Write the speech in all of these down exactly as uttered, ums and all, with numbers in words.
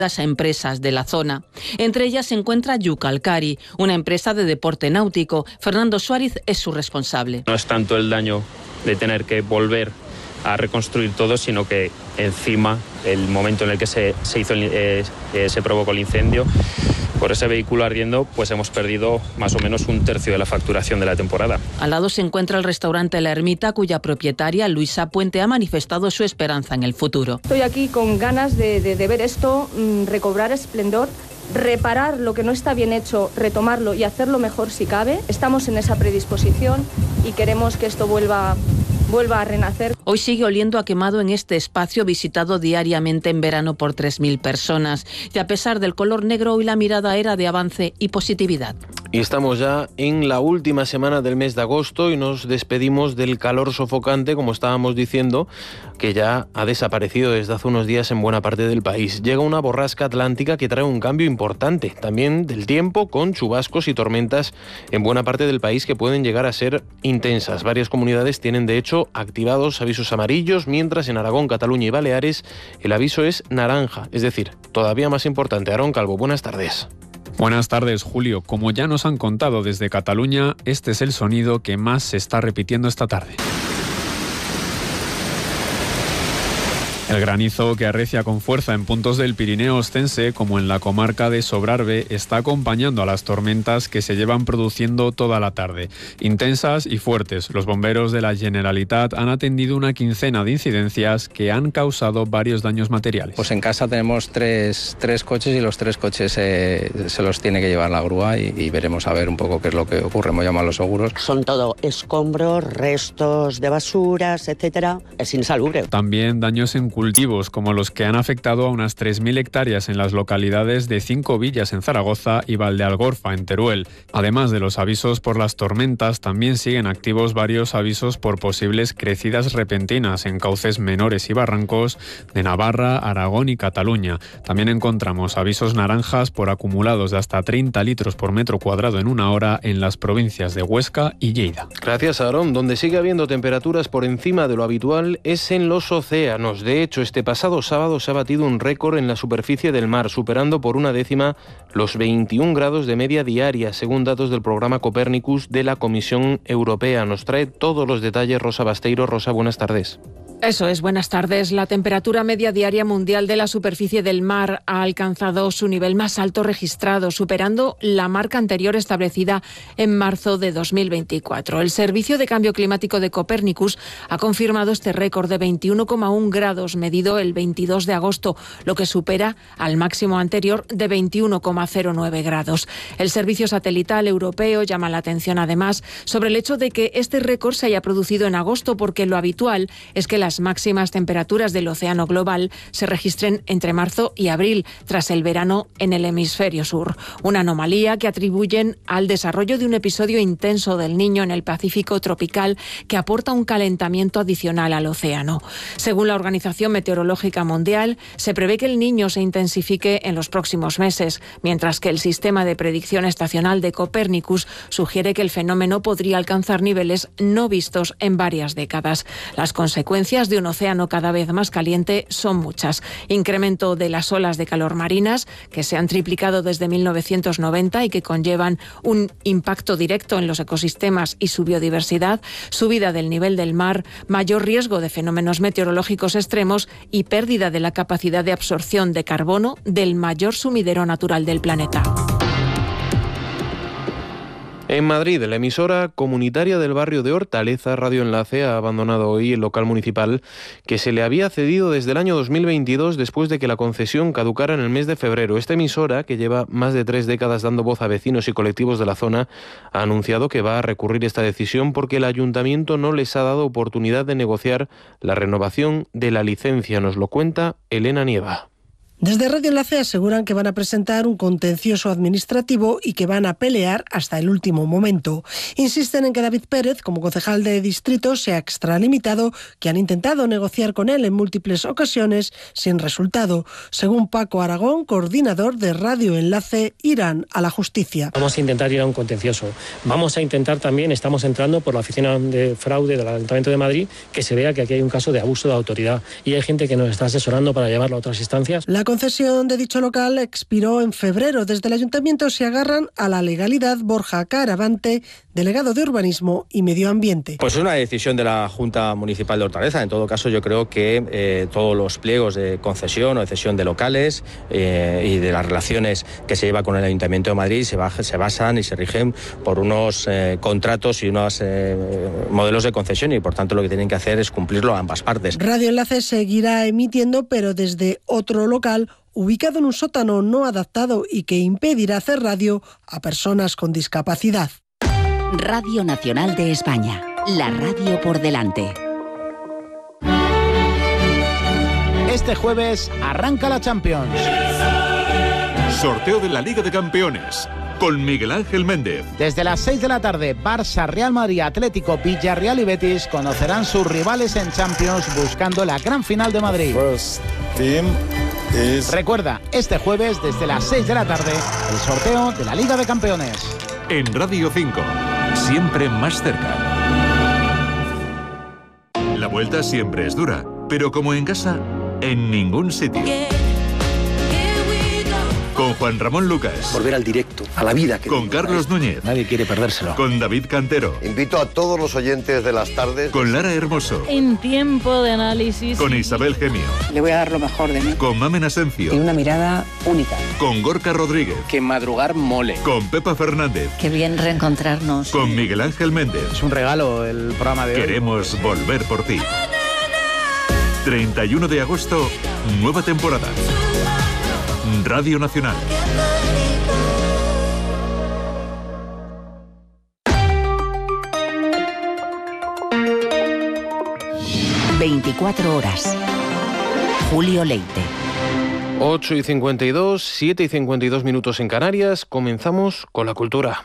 a empresas de la zona. Entre ellas se encuentra Yucalcari, una empresa de deporte náutico. Fernando Suárez es su responsable. No es tanto el daño de tener que volver a reconstruir todo, sino que encima el momento en el que se, se, hizo el, eh, eh, se provocó el incendio, por ese vehículo ardiendo, pues hemos perdido más o menos un tercio de la facturación de la temporada. Al lado se encuentra el restaurante La Ermita, cuya propietaria, Luisa Puente, ha manifestado su esperanza en el futuro. Estoy aquí con ganas de, de, de ver esto mmm, recobrar esplendor, reparar lo que no está bien hecho, retomarlo y hacerlo mejor si cabe. Estamos en esa predisposición y queremos que esto vuelva vuelva a renacer. Hoy sigue oliendo a quemado en este espacio visitado diariamente en verano por tres mil personas. Y a pesar del color negro, hoy la mirada era de avance y positividad. Y estamos ya en la última semana del mes de agosto y nos despedimos del calor sofocante, como estábamos diciendo, que ya ha desaparecido desde hace unos días en buena parte del país. Llega una borrasca atlántica que trae un cambio importante, también del tiempo, con chubascos y tormentas en buena parte del país que pueden llegar a ser intensas. Varias comunidades tienen, de hecho, activados avisos amarillos, mientras en Aragón, Cataluña y Baleares el aviso es naranja, es decir, todavía más importante. Aarón Calvo, buenas tardes. Buenas tardes, Julio. Como ya nos han contado desde Cataluña, este es el sonido que más se está repitiendo esta tarde. El granizo, que arrecia con fuerza en puntos del Pirineo ostense, como en la comarca de Sobrarbe, está acompañando a las tormentas que se llevan produciendo toda la tarde. Intensas y fuertes, los bomberos de la Generalitat han atendido una quincena de incidencias que han causado varios daños materiales. Pues en casa tenemos tres, tres coches y los tres coches eh, se los tiene que llevar la grúa y, y veremos a ver un poco qué es lo que ocurre. Hemos llamado a los seguros. Son todo escombros, restos de basuras, etcétera. Es insalubre. También daños en cultivos, como los que han afectado a unas tres mil hectáreas en las localidades de Cinco Villas en Zaragoza y Valdealgorfa en Teruel. Además de los avisos por las tormentas, también siguen activos varios avisos por posibles crecidas repentinas en cauces menores y barrancos de Navarra, Aragón y Cataluña. También encontramos avisos naranjas por acumulados de hasta treinta litros por metro cuadrado en una hora en las provincias de Huesca y Lleida. Gracias, Aarón. Donde sigue habiendo temperaturas por encima de lo habitual es en los océanos. De hecho, este pasado sábado se ha batido un récord en la superficie del mar, superando por una décima los veintiún grados de media diaria, según datos del programa Copernicus de la Comisión Europea. Nos trae todos los detalles Rosa Basteiro. Rosa, buenas tardes. Eso es, buenas tardes. La temperatura media diaria mundial de la superficie del mar ha alcanzado su nivel más alto registrado, superando la marca anterior establecida en marzo de dos mil veinticuatro. El Servicio de Cambio Climático de Copernicus ha confirmado este récord de veintiuno coma uno grados medido el veintidós de agosto, lo que supera al máximo anterior de veintiuno coma cero nueve grados. El Servicio Satelital Europeo llama la atención además sobre el hecho de que este récord se haya producido en agosto, porque lo habitual es que las Las máximas temperaturas del océano global se registren entre marzo y abril, tras el verano en el hemisferio sur. Una anomalía que atribuyen al desarrollo de un episodio intenso del Niño en el Pacífico tropical, que aporta un calentamiento adicional al océano. Según la Organización Meteorológica Mundial, se prevé que el Niño se intensifique en los próximos meses, mientras que el sistema de predicción estacional de Copernicus sugiere que el fenómeno podría alcanzar niveles no vistos en varias décadas. Las consecuencias de un océano cada vez más caliente son muchas. Incremento de las olas de calor marinas, que se han triplicado desde mil novecientos noventa y que conllevan un impacto directo en los ecosistemas y su biodiversidad, subida del nivel del mar, mayor riesgo de fenómenos meteorológicos extremos y pérdida de la capacidad de absorción de carbono del mayor sumidero natural del planeta. En Madrid, la emisora comunitaria del barrio de Hortaleza, Radio Enlace, ha abandonado hoy el local municipal que se le había cedido desde el año dos mil veintidós, después de que la concesión caducara en el mes de febrero. Esta emisora, que lleva más de tres décadas dando voz a vecinos y colectivos de la zona, ha anunciado que va a recurrir esta decisión porque el ayuntamiento no les ha dado oportunidad de negociar la renovación de la licencia. Nos lo cuenta Elena Nieva. Desde Radio Enlace aseguran que van a presentar un contencioso administrativo y que van a pelear hasta el último momento. Insisten en que David Pérez, como concejal de distrito, se ha extralimitado, que han intentado negociar con él en múltiples ocasiones sin resultado. Según Paco Aragón, coordinador de Radio Enlace, irán a la justicia. Vamos a intentar ir a un contencioso. Vamos a intentar también, estamos entrando por la Oficina de Fraude del Ayuntamiento de Madrid, que se vea que aquí hay un caso de abuso de autoridad y hay gente que nos está asesorando para llevarlo a otras instancias. La concesión de dicho local expiró en febrero. Desde el ayuntamiento se agarran a la legalidad. Borja Caravante, delegado de Urbanismo y Medio Ambiente. Pues es una decisión de la Junta Municipal de Hortaleza. En todo caso, yo creo que eh, todos los pliegos de concesión o de cesión de locales eh, y de las relaciones que se lleva con el Ayuntamiento de Madrid se, baja, se basan y se rigen por unos eh, contratos y unos eh, modelos de concesión, y por tanto lo que tienen que hacer es cumplirlo a ambas partes. Radio Enlace seguirá emitiendo, pero desde otro local ubicado en un sótano no adaptado y que impedirá hacer radio a personas con discapacidad. Radio Nacional de España, la radio por delante. Este jueves arranca la Champions. Sorteo de la Liga de Campeones con Miguel Ángel Méndez. Desde las seis de la tarde, Barça, Real Madrid, Atlético, Villarreal y Betis conocerán sus rivales en Champions buscando la gran final de Madrid. Is... Recuerda, este jueves desde las seis de la tarde, el sorteo de la Liga de Campeones. En Radio cinco, siempre más cerca. La vuelta siempre es dura, pero como en casa, en ningún sitio. Con Juan Ramón Lucas. Volver al directo, a la vida. Que con Carlos Núñez. Nadie quiere perdérselo. Con David Cantero. Invito a todos los oyentes de las tardes. Con Lara Hermoso. En tiempo de análisis. Con Isabel Gemio. Le voy a dar lo mejor de mí. Con Mamen Asencio. Tiene una mirada única. Con Gorka Rodríguez. Que madrugar mole. Con Pepa Fernández. Qué bien reencontrarnos. Con Miguel Ángel Méndez. Es un regalo el programa de hoy. Queremos volver por ti. treinta y uno de agosto, nueva temporada. Radio Nacional. veinticuatro horas. Julio Leite. ocho y cincuenta y dos, siete y cincuenta y dos minutos en Canarias. Comenzamos con la cultura.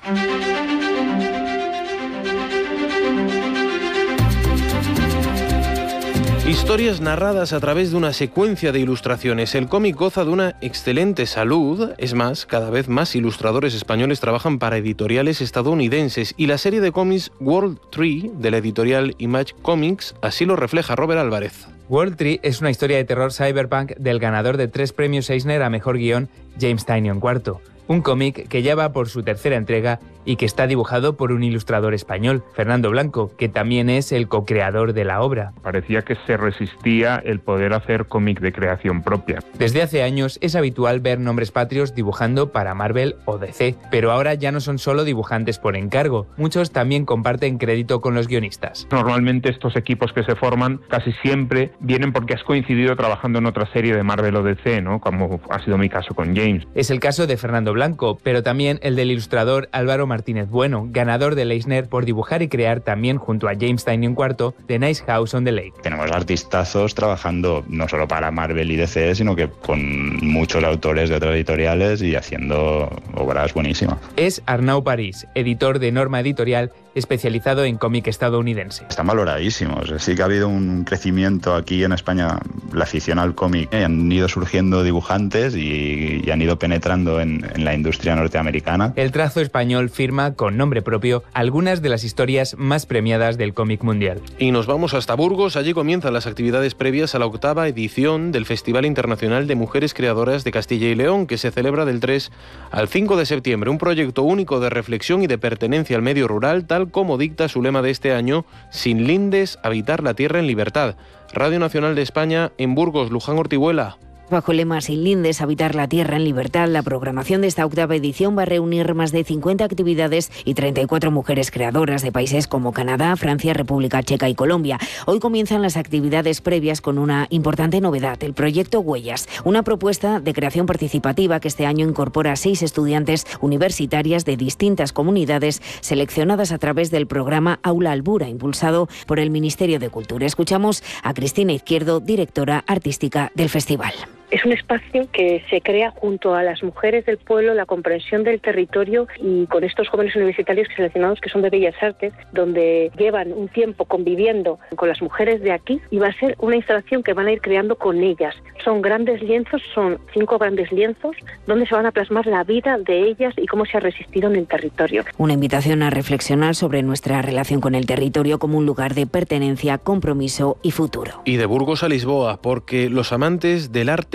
Historias narradas a través de una secuencia de ilustraciones. El cómic goza de una excelente salud. Es más, cada vez más ilustradores españoles trabajan para editoriales estadounidenses. Y la serie de cómics World Tree, de la editorial Image Comics, así lo refleja. Robert Álvarez. World Tree es una historia de terror cyberpunk del ganador de tres premios Eisner a Mejor Guión, James Tynion cuarto. Un cómic que ya va por su tercera entrega y que está dibujado por un ilustrador español, Fernando Blanco, que también es el co-creador de la obra. Parecía que se resistía el poder hacer cómic de creación propia. Desde hace años es habitual ver nombres patrios dibujando para Marvel o D C, pero ahora ya no son solo dibujantes por encargo, muchos también comparten crédito con los guionistas. Normalmente estos equipos que se forman casi siempre vienen porque has coincidido trabajando en otra serie de Marvel o D C, ¿no? Como ha sido mi caso con James. Es el caso de Fernando Blanco, pero también el del ilustrador Álvaro Martínez Bueno, ganador del Eisner por dibujar y crear también junto a James Tynion cuarto The Nice House on the Lake. Tenemos artistazos trabajando no solo para Marvel y D C, sino que con muchos autores de otras editoriales y haciendo obras buenísimas. Es Arnau París, editor de Norma Editorial, especializado en cómic estadounidense. Están valoradísimos. Sí que ha habido un crecimiento aquí en España, la afición al cómic. ¿eh? Han ido surgiendo dibujantes y, y han ido penetrando en, en la industria norteamericana. El trazo español firma con nombre propio algunas de las historias más premiadas del cómic mundial. Y nos vamos hasta Burgos. Allí comienzan las actividades previas a la octava edición del Festival Internacional de Mujeres Creadoras de Castilla y León, que se celebra del tres al cinco de septiembre. Un proyecto único de reflexión y de pertenencia al medio rural, tal como dicta su lema de este año: sin lindes, habitar la tierra en libertad. Radio Nacional de España en Burgos, Luján Ortihuela. Bajo el lema Sin lindes, habitar la tierra en libertad, la programación de esta octava edición va a reunir más de cincuenta actividades y treinta y cuatro mujeres creadoras de países como Canadá, Francia, República Checa y Colombia. Hoy comienzan las actividades previas con una importante novedad, el proyecto Huellas, una propuesta de creación participativa que este año incorpora a seis estudiantes universitarias de distintas comunidades seleccionadas a través del programa Aula Albura, impulsado por el Ministerio de Cultura. Escuchamos a Cristina Izquierdo, directora artística del festival. Es un espacio que se crea junto a las mujeres del pueblo, la comprensión del territorio y con estos jóvenes universitarios seleccionados que son de Bellas Artes, donde llevan un tiempo conviviendo con las mujeres de aquí y va a ser una instalación que van a ir creando con ellas. Son grandes lienzos, son cinco grandes lienzos donde se van a plasmar la vida de ellas y cómo se ha resistido en el territorio. Una invitación a reflexionar sobre nuestra relación con el territorio como un lugar de pertenencia, compromiso y futuro. Y de Burgos a Lisboa, porque los amantes del arte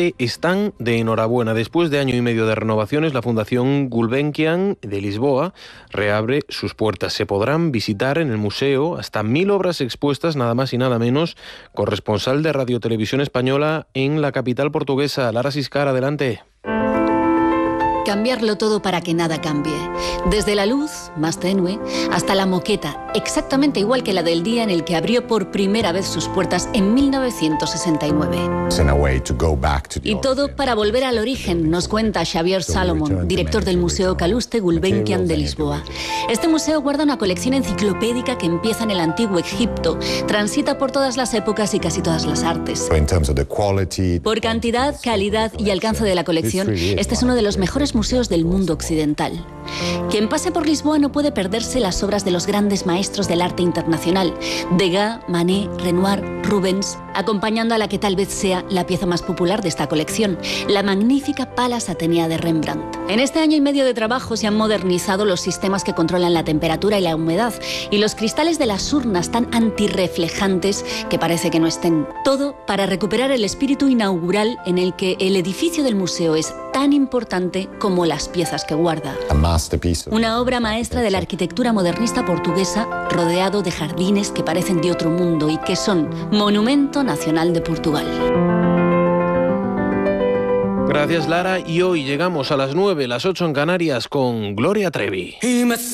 Arte están de enhorabuena. Después de año y medio de renovaciones, la Fundación Gulbenkian de Lisboa reabre sus puertas. Se podrán visitar en el museo hasta mil obras expuestas, nada más y nada menos. Corresponsal de Radio Televisión Española en la capital portuguesa, Lara Siscar, adelante. Cambiarlo todo para que nada cambie. Desde la luz, más tenue, hasta la moqueta, exactamente igual que la del día en el que abrió por primera vez sus puertas en mil novecientos sesenta y nueve. Y todo para volver al origen, nos cuenta Xavier Salomon, director del Museo Calouste Gulbenkian de Lisboa. Este museo guarda una colección enciclopédica que empieza en el antiguo Egipto, transita por todas las épocas y casi todas las artes. Por cantidad, calidad y alcance de la colección, este es uno de los mejores museos del mundo occidental. Quien pase por Lisboa no puede perderse las obras de los grandes maestros del arte internacional, Degas, Manet, Renoir, Rubens, acompañando a la que tal vez sea la pieza más popular de esta colección, la magnífica Palas Atenea de Rembrandt. En este año y medio de trabajo se han modernizado los sistemas que controlan la temperatura y la humedad, y los cristales de las urnas tan antirreflejantes que parece que no estén. Todo para recuperar el espíritu inaugural en el que el edificio del museo es tan importante como las piezas que guarda. Una obra maestra de la arquitectura modernista portuguesa, rodeado de jardines que parecen de otro mundo y que son Monumento Nacional de Portugal. Gracias, Lara, y hoy llegamos a las nueve, las ocho en Canarias con Gloria Trevi.